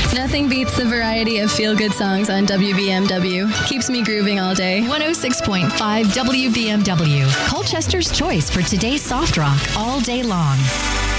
Nothing beats the variety of feel-good songs on WBMW. Keeps me grooving all day. 106.5 WBMW. Colchester's choice for today's soft rock all day long.